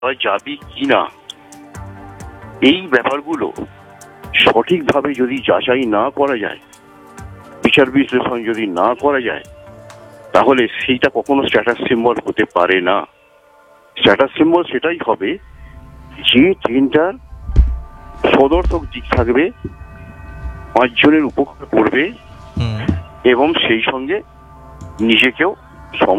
যাবে কিনা, এই ব্যাপারগুলো সঠিকভাবে যদি যাচাই না করা যায়, বিচার বিশ্লেষণ যদি না করা যায়, তাহলে সেইটা কখনো স্ট্যাটাস সিম্বল হতে পারে না। স্ট্যাটাস সিম্বল সেটাই হবে যে ট্রেনটার সদর্থক দিক থাকবে, 5 জনের উপকার করবে এবং সেই সঙ্গে নিজেকেও